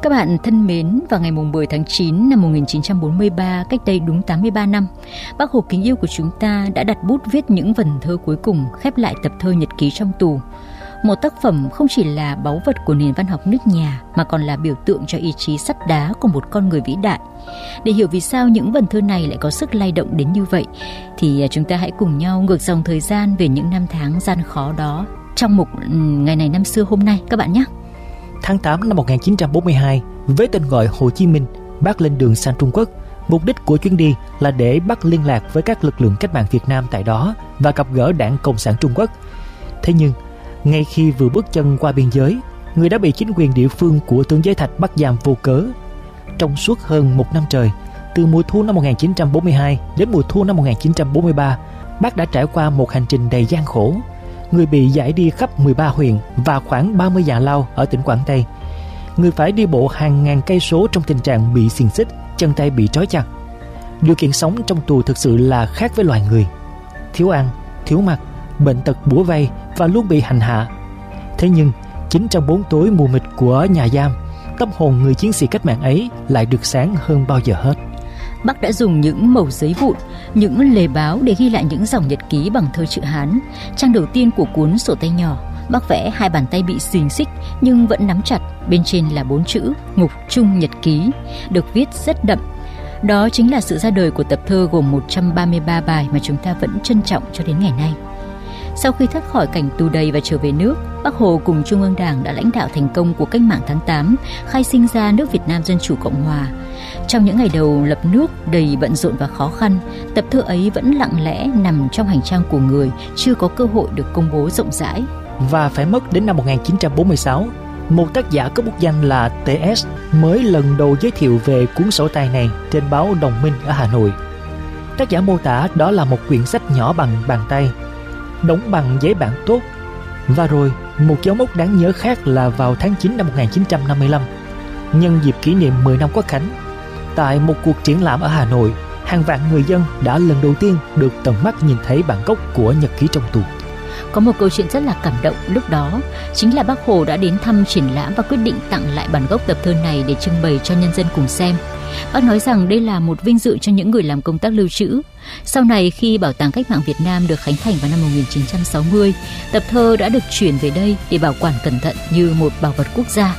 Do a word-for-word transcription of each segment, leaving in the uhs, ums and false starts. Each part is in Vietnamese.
Các bạn thân mến, vào ngày mười tháng chín năm một nghìn chín trăm bốn mươi ba, cách đây đúng tám mươi ba năm, Bác Hồ kính yêu của chúng ta đã đặt bút viết những vần thơ cuối cùng khép lại tập thơ Nhật ký trong tù. Một tác phẩm không chỉ là báu vật của nền văn học nước nhà mà còn là biểu tượng cho ý chí sắt đá của một con người vĩ đại. Để hiểu vì sao những vần thơ này lại có sức lay động đến như vậy, thì chúng ta hãy cùng nhau ngược dòng thời gian về những năm tháng gian khó đó trong mục Ngày này năm xưa hôm nay các bạn nhé. Tháng tám năm một nghìn chín trăm bốn mươi hai, với tên gọi Hồ Chí Minh, Bác lên đường sang Trung Quốc. Mục đích của chuyến đi là để Bác liên lạc với các lực lượng cách mạng Việt Nam tại đó và gặp gỡ Đảng Cộng sản Trung Quốc. Thế nhưng, ngay khi vừa bước chân qua biên giới, người đã bị chính quyền địa phương của Tưởng Giới Thạch bắt giam vô cớ. Trong suốt hơn một năm trời, từ mùa thu năm một nghìn chín trăm bốn mươi hai đến mùa thu năm một nghìn chín trăm bốn mươi ba, Bác đã trải qua một hành trình đầy gian khổ. Người bị giải đi khắp mười ba huyện và khoảng ba mươi già lao ở tỉnh Quảng Tây. Người phải đi bộ hàng ngàn cây số trong tình trạng bị xiềng xích, chân tay bị trói chặt. Điều kiện sống trong tù thực sự là khác với loài người. Thiếu ăn, thiếu mặc, bệnh tật bủa vây và luôn bị hành hạ. Thế nhưng, chính trong bốn tối mù mịt của nhà giam, tâm hồn người chiến sĩ cách mạng ấy lại được sáng hơn bao giờ hết. Bác đã dùng những mẩu giấy vụn, những lề báo để ghi lại những dòng nhật ký bằng thơ chữ Hán. Trang đầu tiên của cuốn sổ tay nhỏ, Bác vẽ hai bàn tay bị xiềng xích nhưng vẫn nắm chặt. Bên trên là bốn chữ Ngục Trung Nhật Ký, được viết rất đậm. Đó chính là sự ra đời của tập thơ gồm một trăm ba mươi ba bài mà chúng ta vẫn trân trọng cho đến ngày nay. Sau khi thoát khỏi cảnh tù đầy và trở về nước, Bác Hồ cùng Trung ương Đảng đã lãnh đạo thành công cuộc cách mạng tháng tám, khai sinh ra nước Việt Nam Dân Chủ Cộng Hòa. Trong những ngày đầu lập nước đầy bận rộn và khó khăn, tập thơ ấy vẫn lặng lẽ nằm trong hành trang của người, chưa có cơ hội được công bố rộng rãi. Và phải mất đến năm một nghìn chín trăm bốn mươi sáu, một tác giả có bút danh là tê ét mới lần đầu giới thiệu về cuốn sổ tay này trên báo Đồng Minh ở Hà Nội. Tác giả mô tả đó là một quyển sách nhỏ bằng bàn tay, đóng bằng giấy bản tốt. Và rồi, một dấu mốc đáng nhớ khác là vào tháng chín năm một nghìn chín trăm năm mươi lăm, nhân dịp kỷ niệm mười năm Quốc khánh, tại một cuộc triển lãm ở Hà Nội, hàng vạn người dân đã lần đầu tiên được tận mắt nhìn thấy bản gốc của nhật ký trong tù. Có một câu chuyện rất là cảm động lúc đó, chính là Bác Hồ đã đến thăm triển lãm và quyết định tặng lại bản gốc tập thơ này để trưng bày cho nhân dân cùng xem. Bác nói rằng đây là một vinh dự cho những người làm công tác lưu trữ. Sau này, khi Bảo tàng Cách mạng Việt Nam được khánh thành vào năm một nghìn chín trăm sáu mươi, tập thơ đã được chuyển về đây để bảo quản cẩn thận như một bảo vật quốc gia.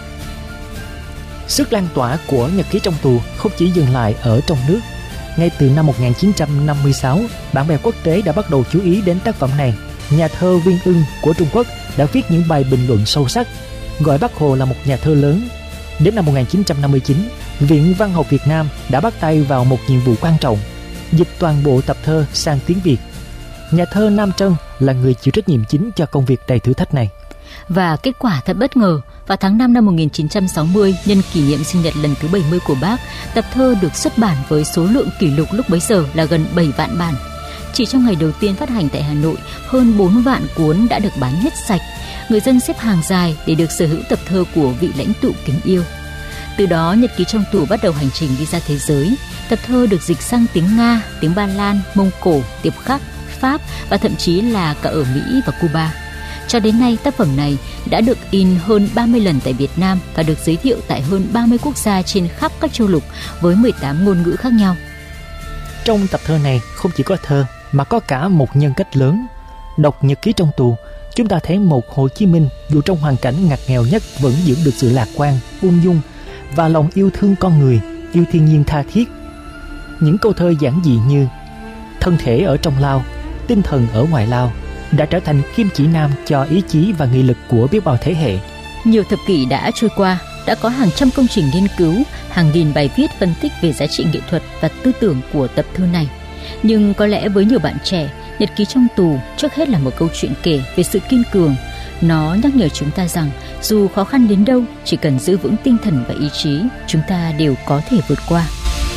Sức lan tỏa của nhật ký trong tù không chỉ dừng lại ở trong nước. Ngay từ năm một nghìn chín trăm năm mươi sáu, bạn bè quốc tế đã bắt đầu chú ý đến tác phẩm này. Nhà thơ Viên Ưng của Trung Quốc đã viết những bài bình luận sâu sắc, gọi Bác Hồ là một nhà thơ lớn. Đến năm một nghìn chín trăm năm mươi chín, Viện Văn học Việt Nam đã bắt tay vào một nhiệm vụ quan trọng, dịch toàn bộ tập thơ sang tiếng Việt. Nhà thơ Nam Trân là người chịu trách nhiệm chính cho công việc đầy thử thách này. Và kết quả thật bất ngờ, vào tháng năm năm một nghìn chín trăm sáu mươi, nhân kỷ niệm sinh nhật lần thứ bảy mươi của Bác, tập thơ được xuất bản với số lượng kỷ lục lúc bấy giờ là gần bảy vạn bản. Chỉ trong ngày đầu tiên phát hành tại Hà Nội, hơn bốn vạn cuốn đã được bán hết sạch. Người dân xếp hàng dài để được sở hữu tập thơ của vị lãnh tụ kính yêu. Từ đó, nhật ký trong tù bắt đầu hành trình đi ra thế giới. Tập thơ được dịch sang tiếng Nga, tiếng Ba Lan, Mông Cổ, Tiệp Khắc, Pháp và thậm chí là cả ở Mỹ và Cuba. Cho đến nay, tác phẩm này đã được in hơn ba mươi lần tại Việt Nam và được giới thiệu tại hơn ba mươi quốc gia trên khắp các châu lục với mười tám ngôn ngữ khác nhau. Trong tập thơ này không chỉ có thơ mà có cả một nhân cách lớn. Đọc nhật ký trong tù, chúng ta thấy một Hồ Chí Minh dù trong hoàn cảnh ngặt nghèo nhất vẫn giữ được sự lạc quan, ung dung và lòng yêu thương con người, yêu thiên nhiên tha thiết. Những câu thơ giản dị như thân thể ở trong lao, tinh thần ở ngoài lao đã trở thành kim chỉ nam cho ý chí và nghị lực của biết bao thế hệ. Nhiều thập kỷ đã trôi qua, đã có hàng trăm công trình nghiên cứu, hàng nghìn bài viết phân tích về giá trị nghệ thuật và tư tưởng của tập thơ này. Nhưng có lẽ với nhiều bạn trẻ, nhật ký trong tù trước hết là một câu chuyện kể về sự kiên cường. Nó nhắc nhở chúng ta rằng dù khó khăn đến đâu, chỉ cần giữ vững tinh thần và ý chí, chúng ta đều có thể vượt qua.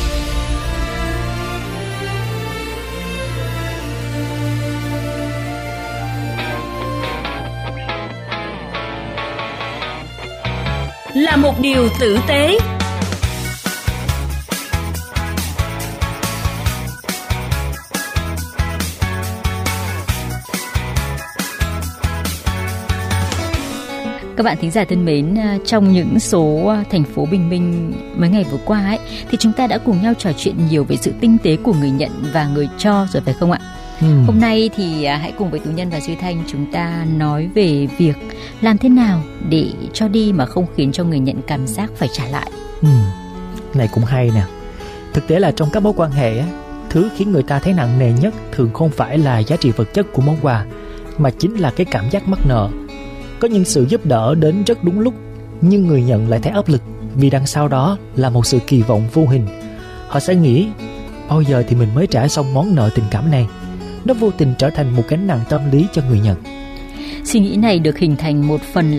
Là một điều tử tế. Các bạn thính giả thân mến, trong những số thành phố bình minh mấy ngày vừa qua ấy, thì chúng ta đã cùng nhau trò chuyện nhiều về sự tinh tế của người nhận và người cho rồi, phải không ạ? Ừ. Hôm nay thì hãy cùng với Tú Nhân và Duy Thanh chúng ta nói về việc làm thế nào để cho đi mà không khiến cho người nhận cảm giác phải trả lại. Ừ. Này cũng hay nè. Thực tế là trong các mối quan hệ, thứ khiến người ta thấy nặng nề nhất thường không phải là giá trị vật chất của món quà, mà chính là cái cảm giác mắc nợ. Có những sự giúp đỡ đến rất đúng lúc, nhưng người nhận lại thấy áp lực vì đằng sau đó là một sự kỳ vọng vô hình. Họ sẽ nghĩ, bao giờ thì mình mới trả xong món nợ tình cảm này. Nó vô tình trở thành một gánh nặng tâm lý cho người nhận. Suy nghĩ này được hình thành một phần